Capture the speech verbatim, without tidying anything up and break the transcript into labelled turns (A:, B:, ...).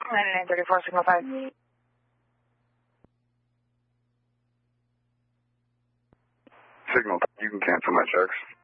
A: ninety-nine thirty-four, signal five.
B: Signal, you can cancel my checks.